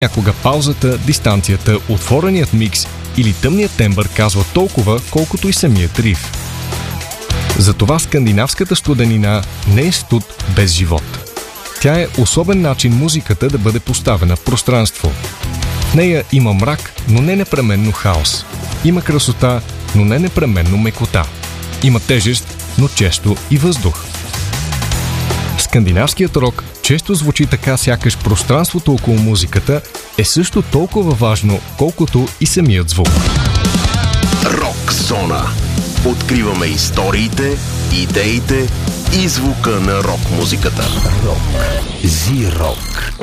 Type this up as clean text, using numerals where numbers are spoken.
Някога паузата, дистанцията, отвореният микс или тъмният тембър казва толкова, колкото и самият риф. Затова скандинавската студенина не е студ без живот. Тя е особен начин музиката да бъде поставена в пространство. В нея има мрак, но не непременно хаос. Има красота, но не непременно мекота. Има тежест, но често и въздух. Скандинавският рок често звучи така, сякаш пространството около музиката е също толкова важно, колкото и самият звук. Рок зона. Откриваме историите, идеите и звука на рок музиката. Рок. Зи-рок.